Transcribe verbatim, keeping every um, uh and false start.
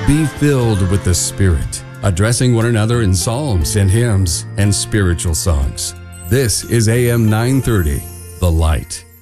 Be filled with the Spirit, addressing one another in psalms and hymns and spiritual songs. This is A M nine thirty, The Light.